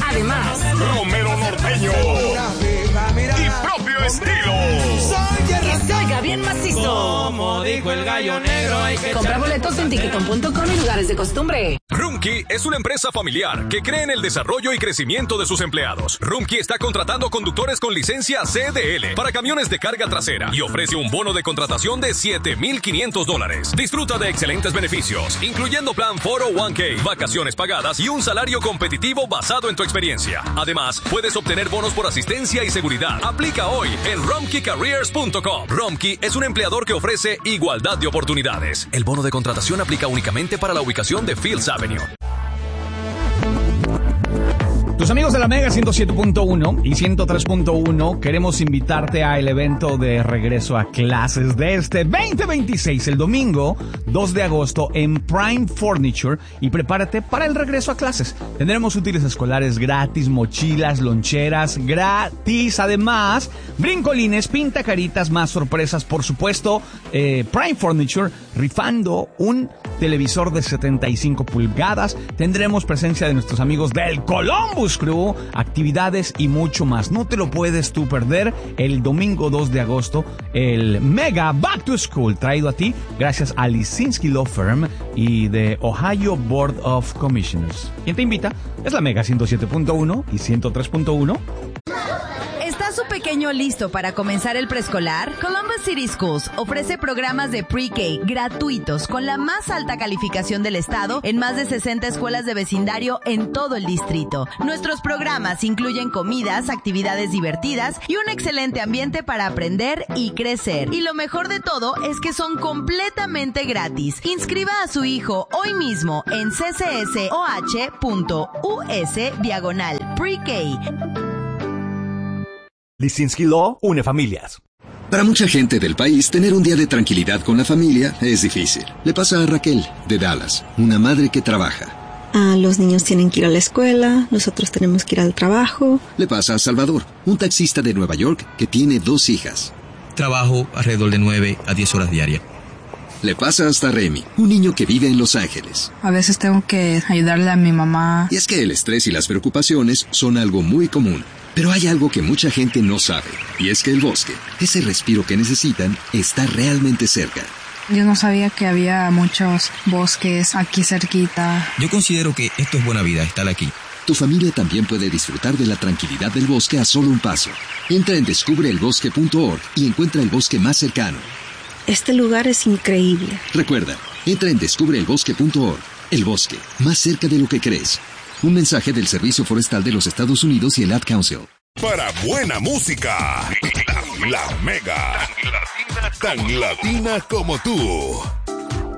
Además, Romero norteño y propio estilo. Que se oiga bien macizo. Como dijo el gallo negro, hay que Compra boletos en Ticketon.com y lugares de costumbre. Rumkey es una empresa familiar que cree en el desarrollo y crecimiento de sus empleados. Rumkey está contratando conductores con licencia CDL para camiones de carga trasera y ofrece un bono de contratación de $7,500. Disfruta de excelentes beneficios, incluyendo plan 401k, vacaciones pagadas y un salario competitivo basado en tu experiencia. Además, puedes obtener bonos por asistencia y seguridad. Aplica hoy en rumkeycareers.com. Rumkey es un empleador que ofrece igualdad de oportunidades. El bono de contratación aplica únicamente para la ubicación de Fields Avenue. Tus amigos de la Mega 107.1 y 103.1 queremos invitarte al evento de regreso a clases de este 2026, el domingo 2 de agosto en Prime Furniture, y prepárate para el regreso a clases. Tendremos útiles escolares gratis, mochilas, loncheras gratis, además brincolines, pintacaritas, más sorpresas, por supuesto. Prime Furniture rifando un televisor de 75 pulgadas. Tendremos presencia de nuestros amigos del Columbus Crew, actividades y mucho más. No te lo puedes tú perder el domingo 2 de agosto, el Mega Back to School, traído a ti gracias a Lisinski Law Firm y de Ohio Board of Commissioners. ¿Quién te invita? Es la Mega 107.1 y 103.1. ¿Está su pequeño listo para comenzar el preescolar? Columbus City Schools ofrece programas de pre-K gratuitos con la más alta calificación del estado en más de 60 escuelas de vecindario en todo el distrito. Nuestros programas incluyen comidas, actividades divertidas y un excelente ambiente para aprender y crecer. Y lo mejor de todo es que son completamente gratis. Inscriba a su hijo hoy mismo en ccsoh.us/pre-K. Lisinski Law une familias. Para mucha gente del país, tener un día de tranquilidad con la familia es difícil. Le pasa a Raquel, de Dallas, una madre que trabaja. Los niños tienen que ir a la escuela, nosotros tenemos que ir al trabajo. Le pasa a Salvador, un taxista de Nueva York que tiene 2 hijas. Trabajo alrededor de 9 a 10 horas diarias. Le pasa hasta a Remy, un niño que vive en Los Ángeles. A veces tengo que ayudarle a mi mamá. Y es que el estrés y las preocupaciones son algo muy común. Pero hay algo que mucha gente no sabe, y es que el bosque, ese respiro que necesitan, está realmente cerca. Yo no sabía que había muchos bosques aquí cerquita. Yo considero que esto es buena vida, estar aquí. Tu familia también puede disfrutar de la tranquilidad del bosque a solo un paso. Entra en descubreelbosque.org y encuentra el bosque más cercano. Este lugar es increíble. Recuerda, entra en descubreelbosque.org. El bosque, más cerca de lo que crees. Un mensaje del Servicio Forestal de los Estados Unidos y el Ad Council. Para buena música, la Mega. Tan latina como tú.